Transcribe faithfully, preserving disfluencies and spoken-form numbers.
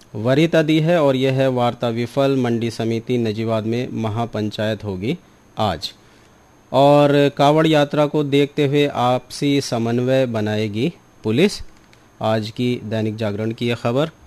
वरीयता दी है और यह है वार्ता विफल। मंडी समिति नजीबाद में महापंचायत होगी आज। और कावड़ यात्रा को देखते हुए आपसी समन्वय बनाएगी पुलिस। आज की दैनिक जागरण की यह खबर।